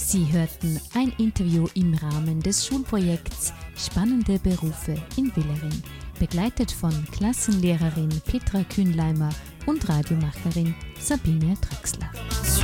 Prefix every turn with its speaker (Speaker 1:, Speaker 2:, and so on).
Speaker 1: Sie hörten ein Interview im Rahmen des Schulprojekts Spannende Berufe in Willering, begleitet von Klassenlehrerin Petra Kühnleimer und Radiomacherin Sabine Traxler.